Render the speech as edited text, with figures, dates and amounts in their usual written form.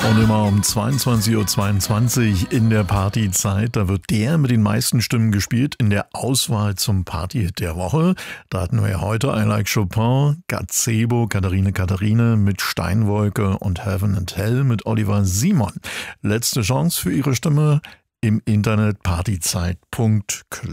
Und immer um 22:22 Uhr in der Partyzeit, da wird der mit den meisten Stimmen gespielt in der Auswahl zum Partyhit der Woche. Da hatten wir ja heute I Like Chopin, Gazebo, Katharine mit Steinwolke und Heaven and Hell mit Oliver Simon. Letzte Chance für Ihre Stimme im Internet partyzeit.club.